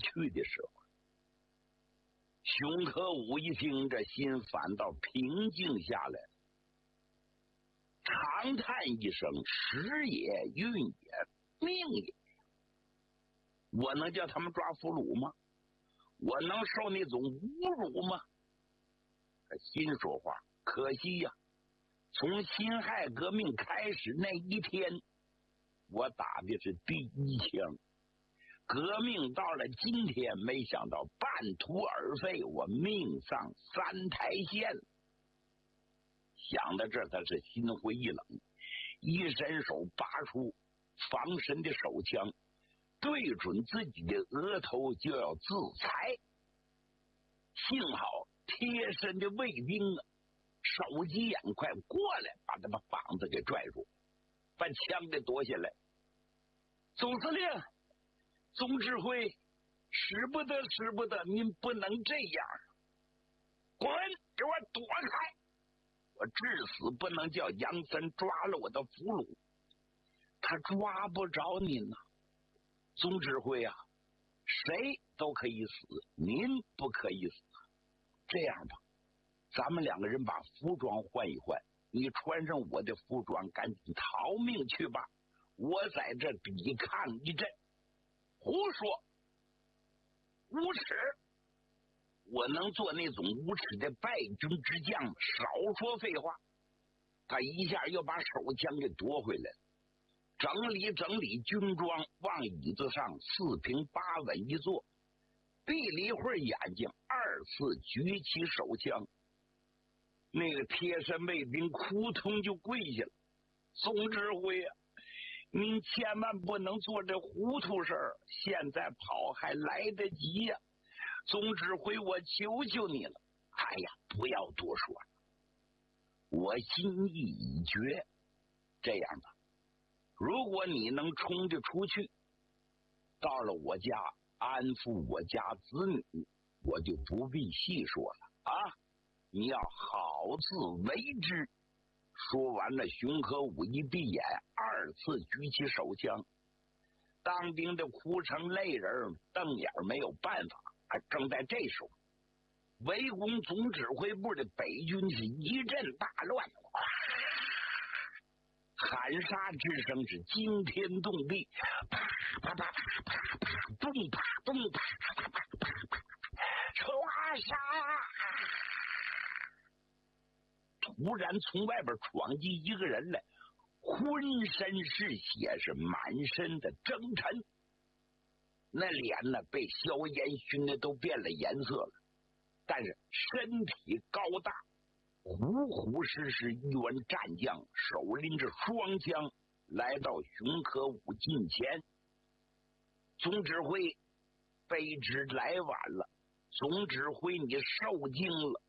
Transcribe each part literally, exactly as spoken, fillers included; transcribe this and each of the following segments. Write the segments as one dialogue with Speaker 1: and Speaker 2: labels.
Speaker 1: 去的时候，熊可武一听，这心反倒平静下来，长叹一声：“时也，运也，命也。我能叫他们抓俘虏吗？我能受那种侮辱吗？”他心说话，可惜呀，从辛亥革命开始那一天，我打的是第一枪。革命到了今天，没想到半途而废，我命丧三台县。想到这，他是心灰意冷，一伸手拔出防身的手枪，对准自己的额头就要自裁。幸好贴身的卫兵啊，手疾眼快过来，把他把膀子给拽住，把枪给夺下来。总司令，总指挥，使不得，使不得，您不能这样！滚，给我躲开！我至死不能叫杨森抓了我的俘虏，他抓不着您呐、啊。总指挥啊，谁都可以死，您不可以死。这样吧，咱们两个人把服装换一换，你穿上我的服装，赶紧逃命去吧。我在这抵抗一阵。胡说，无耻！我能做那种无耻的败军之将吗？少说废话！他一下又把手枪给夺回来，整理整理军装，往椅子上四平八稳一坐，闭了一会儿眼睛，二次举起手枪。那个贴身卫兵扑通就跪下了：“总指挥啊，您千万不能做这糊涂事儿，现在跑还来得及呀、啊！总指挥，我求求你了！哎呀，不要多说了，我心意已决。这样吧，如果你能冲得出去，到了我家安抚我家子女，我就不必细说了啊！你要好自为之。”说完了，熊可武一闭眼，二次举起手枪。当兵的哭成泪人，瞪眼没有办法。正在这时候，围攻总指挥部的北军是一阵大乱，喊杀之声是惊天动地，啪啪啪啪啪啪，咚啪咚啪啪啪啪啪，抓杀！突然从外边闯进一个人来，浑身是血，是满身的征尘，那脸呢被硝烟熏的都变了颜色了，但是身体高大，虎虎实实一员战将，手拎着双枪来到熊可武近前。总指挥，卑职来晚了，总指挥你受惊了。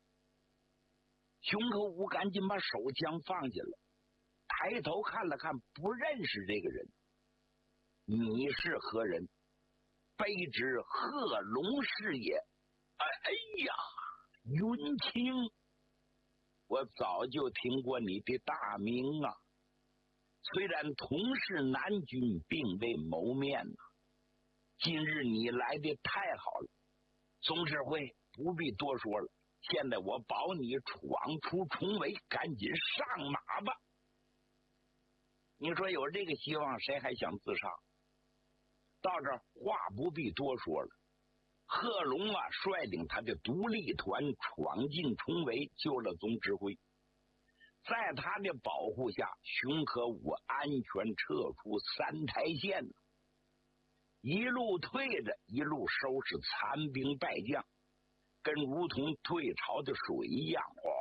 Speaker 1: 熊可武赶紧把手枪放下了，抬头看了看，不认识这个人。你是何人？卑职贺龙是也。哎哎呀，云清，我早就听过你的大名啊，虽然同是南军，并未谋面呐、啊。今日你来的太好了，总指挥不必多说了，现在我保你闯出重围，赶紧上马吧。你说有这个希望，谁还想自杀？到这儿话不必多说了，贺龙啊率领他的独立团闯进重围，救了总指挥。在他的保护下，熊可武安全撤出三台县，一路退着，一路收拾残兵败将，跟如同退潮的水一样，哗，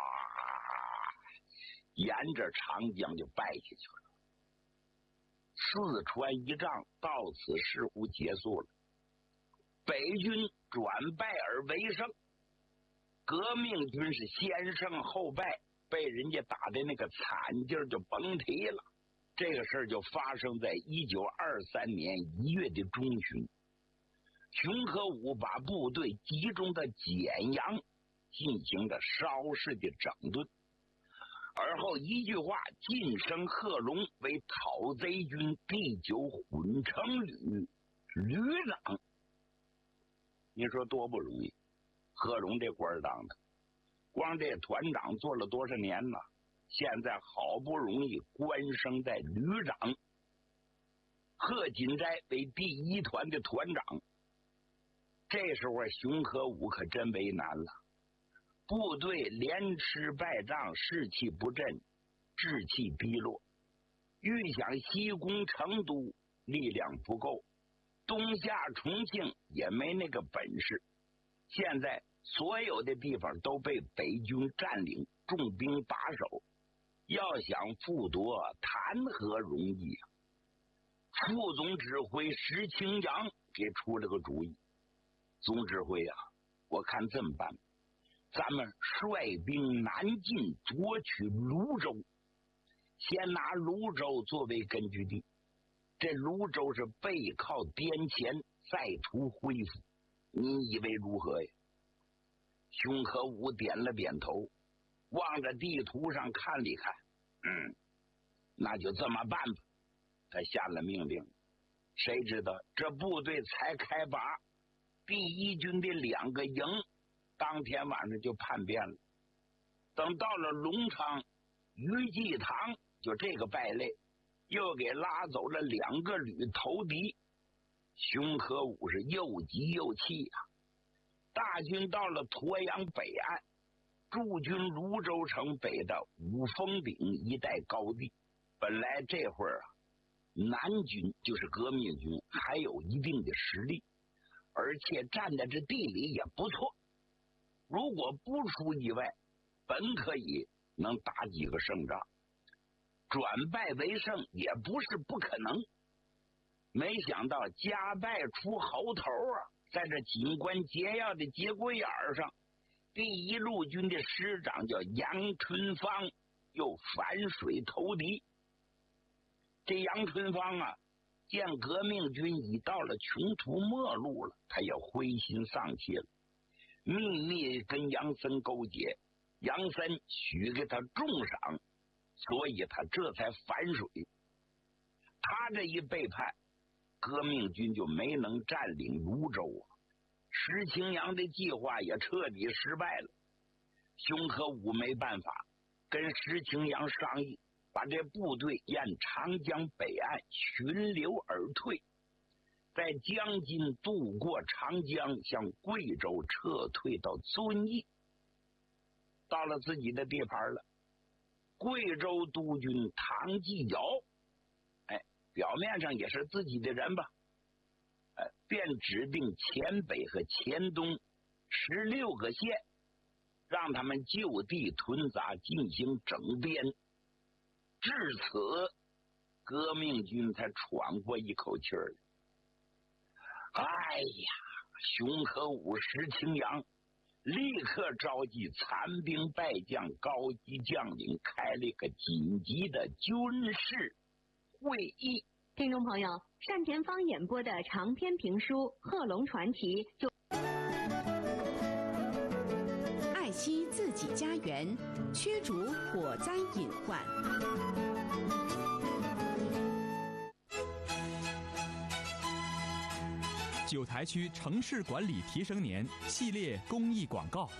Speaker 1: 沿着长江就败下去了。四川一仗到此似乎结束了，北军转败而为胜，革命军是先胜后败，被人家打的那个惨劲儿就甭提了。这个事儿就发生在一九二三年一月的中旬，熊可武把部队集中到简阳，进行了稍事的整顿，而后一句话晋升贺龙为讨贼军第九混成旅旅长。 你说多不容易。贺荣这官当的，光这团长做了多少年了？现在好不容易官升在旅长，贺锦斋为第一团的团长。这时候熊可武可真为难了，部队连吃败仗，士气不振，志气低落，欲想西攻成都，力量不够，东下重庆也没那个本事。现在所有的地方都被北军占领，重兵把守，要想复夺，谈何容易啊！副总指挥石青阳给出了个主意，总指挥啊，我看这么办，咱们率兵南进，夺取泸州，先拿泸州作为根据地，这泸州是背靠滇黔，再图恢复，你以为如何呀？熊可武点了点头，望着地图上看了看，嗯，那就这么办吧。他下了命令。谁知道这部队才开拔，第一军的两个营当天晚上就叛变了。等到了隆昌，余继堂就这个败类，又给拉走了两个旅投敌。熊可武是又急又气啊！大军到了鄱阳北岸，驻军泸州城北的五峰顶一带高地。本来这会儿啊，南军就是革命军还有一定的实力，而且站在这地里也不错，如果不出意外，本可以能打几个胜仗，转败为胜也不是不可能。没想到加败出猴头啊！在这警官节要的节骨眼上，第一路军的师长叫杨春芳，又反水投敌。这杨春芳啊，见革命军已到了穷途末路了，他也灰心丧气了，秘密跟杨森勾结，杨森许给他重赏，所以他这才反水。他这一背叛，革命军就没能占领泸州啊，石青阳的计划也彻底失败了。熊可武没办法，跟石青阳商议，把这部队沿长江北岸巡流而退，在江津渡过长江，向贵州撤退到遵义。到了自己的地盘了，贵州督军唐继尧，哎，表面上也是自己的人吧，哎，便指定黔北和黔东十六个县，让他们就地屯扎进行整编。至此，革命军才喘过一口气儿。哎呀，熊可武、石青阳立刻召集残兵败将、高级将领，开了一个紧急的军事会议。
Speaker 2: 听众朋友，单田芳演播的长篇评书《贺龙传奇》就。
Speaker 3: 爱惜自己家园，驱逐火灾隐患。
Speaker 4: 九台区城市管理提升年系列公益广告。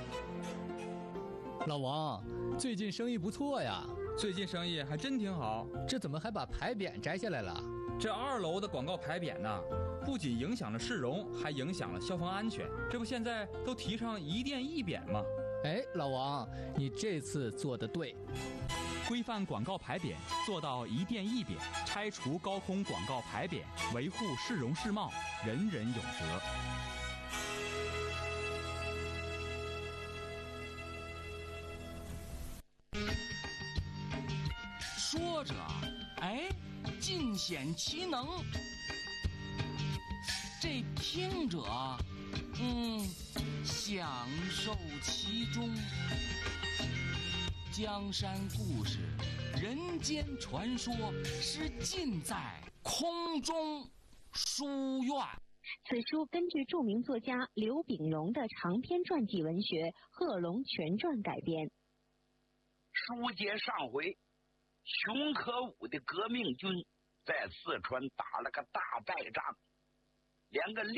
Speaker 5: 老王，最近生意不错呀。
Speaker 6: 最近生意还真挺好。
Speaker 5: 这怎么还把牌匾摘下来了？
Speaker 6: 这二楼的广告牌匾呢，不仅影响了市容，还影响了消防安全。这不现在都提倡一店一匾吗？
Speaker 5: 哎，老王，你这次做得对。
Speaker 4: 规范广告牌匾，做到一店一匾，拆除高空广告牌匾，维护市容市貌，人人有责。
Speaker 7: 说着，哎，尽显其能；这听者，嗯，享受其中。江山故事、人间传说，是尽在空中书院。
Speaker 2: 此书根据著名作家刘秉荣的长篇传记文学《贺龙全传》改编。
Speaker 1: 书接上回，熊可武的革命军在四川打了个大败仗，连个